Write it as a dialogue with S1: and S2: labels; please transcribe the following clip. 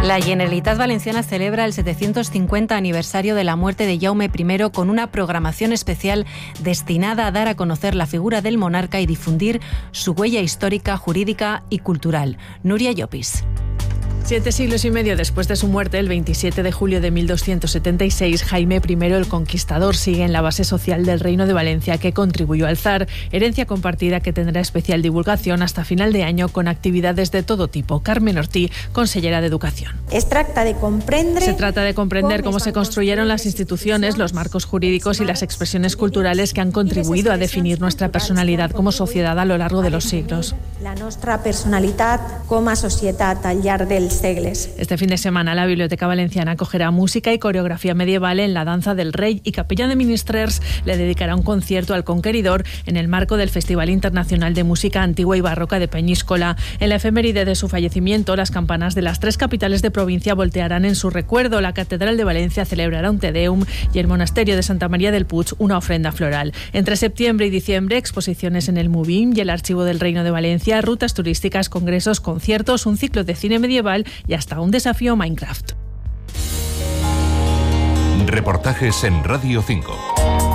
S1: La Generalitat Valenciana celebra el 750 aniversario de la muerte de Jaume I con una programación especial destinada a dar a conocer la figura del monarca y difundir su huella histórica, jurídica y cultural. Núria Llopis.
S2: 7 siglos y medio después de su muerte, el 27 de julio de 1276, Jaime I el Conquistador sigue en la base social del Reino de Valencia que contribuyó al zar, herencia compartida que tendrá especial divulgación hasta final de año con actividades de todo tipo. Carmen Ortí, consellera de Educación.
S3: Se trata de comprender
S2: cómo se construyeron las instituciones, los marcos jurídicos y las expresiones culturales que han contribuido a definir nuestra personalidad como sociedad a lo largo de los siglos.
S3: La nostra personalitat com a societat al llarg dels segles.
S2: Este fin de semana la Biblioteca Valenciana acogerá música y coreografía medieval en la Danza del Rey y Capella de Ministrers le dedicará un concierto al Conqueridor en el marco del Festival Internacional de Música Antigua y Barroca de Peñíscola. En la efeméride de su fallecimiento, las campanas de las 3 capitales de provincia voltearán en su recuerdo. La Catedral de Valencia celebrará un Te Deum y el Monasterio de Santa María del Puig una ofrenda floral. Entre septiembre y diciembre, exposiciones en el MUBIM y el Archivo del Reino de Valencia, rutas turísticas, congresos, conciertos, un ciclo de cine medieval y hasta un desafío Minecraft.
S4: Reportajes en Radio 5.